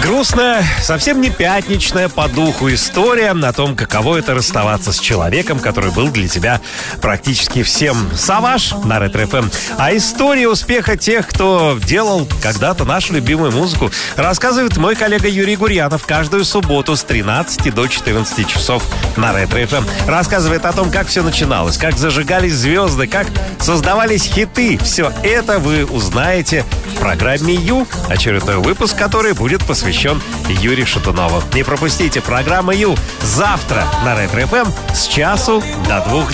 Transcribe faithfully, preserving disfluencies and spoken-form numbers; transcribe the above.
Грустная, совсем не пятничная по духу история о том, каково это расставаться с человеком, который был для тебя практически всем. Саваш на Ретро эф эм. А история успеха тех, кто делал когда-то нашу любимую музыку, рассказывает мой коллега Юрий Гурьянов каждую субботу с тринадцати до четырнадцати часов на Ретро эф эм. Рассказывает о том, как все начиналось, как зажигались звезды, как создавались хиты. Все это вы узнаете в программе «Ю», очередной выпуск, который будет посвящен Юрию Шатунову. Не пропустите программу «Ю» завтра на Ретро эф эм с часу до двух